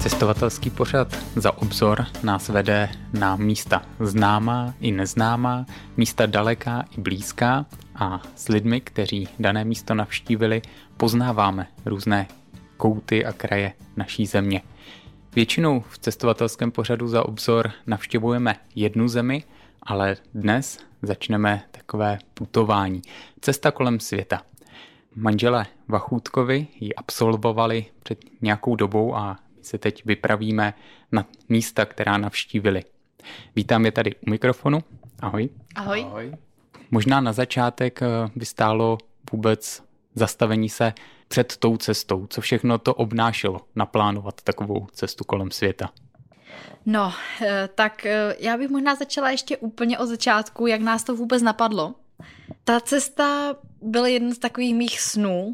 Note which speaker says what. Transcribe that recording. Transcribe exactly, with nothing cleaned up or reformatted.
Speaker 1: Cestovatelský pořad Za obzor nás vede na místa známá i neznámá, místa daleká i blízká a s lidmi, kteří dané místo navštívili, poznáváme různé kouty a kraje naší země. Většinou v cestovatelském pořadu Za obzor navštěvujeme jednu zemi, ale dnes začneme takové putování. Cesta kolem světa. Manželé Vachůtkovi ji absolvovali před nějakou dobou a my se teď vypravíme na místa, která navštívili. Vítám je tady u mikrofonu. Ahoj.
Speaker 2: Ahoj.
Speaker 1: Ahoj. Možná na začátek by stálo vůbec zastavení se před tou cestou. Co všechno to obnášelo naplánovat takovou cestu kolem světa?
Speaker 2: No, tak já bych možná začala ještě úplně od začátku, jak nás to vůbec napadlo. Ta cesta byl jeden z takových mých snů,